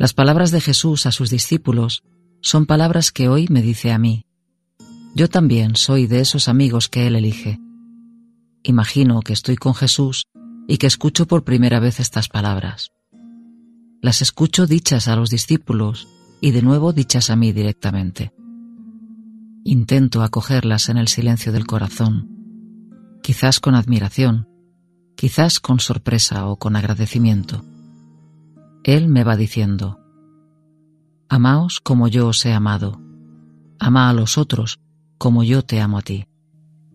Las palabras de Jesús a sus discípulos son palabras que hoy me dice a mí. Yo también soy de esos amigos que Él elige. Imagino que estoy con Jesús y que escucho por primera vez estas palabras. Las escucho dichas a los discípulos y de nuevo dichas a mí directamente. Intento acogerlas en el silencio del corazón, quizás con admiración, quizás con sorpresa o con agradecimiento. Él me va diciendo: amaos como yo os he amado, ama a los otros como yo te amo a ti.